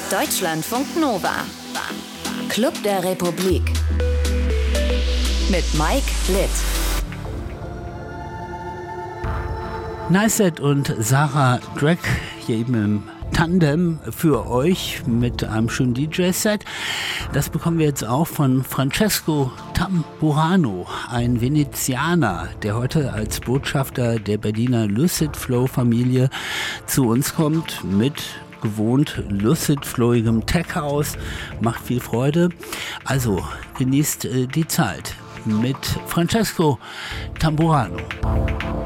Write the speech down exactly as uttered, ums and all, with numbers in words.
Deutschlandfunk Nova. Club der Republik. Mit Mike Litt. Neistat und Sarah Drag hier eben im Tandem für euch mit einem schönen D J-Set. Das bekommen wir jetzt auch von Francesco Tamburano, ein Venezianer, der heute als Botschafter der Berliner Lucid Flow Familie zu uns kommt mit gewohnt lucid flowigem Tech House. Macht viel Freude. Also genießt äh, die Zeit mit Francesco Tamburano.